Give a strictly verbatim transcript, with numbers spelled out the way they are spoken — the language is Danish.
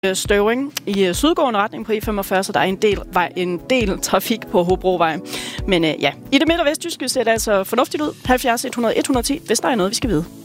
støvring i sydgående retning på E femogfyrre, så der er en del, vej, en del trafik på Hobrovej. Men øh, ja, i det midt- og vestjyske ser det altså fornuftigt ud. halvfjerds et hundrede et hundrede ti, hvis der er noget, vi skal vide.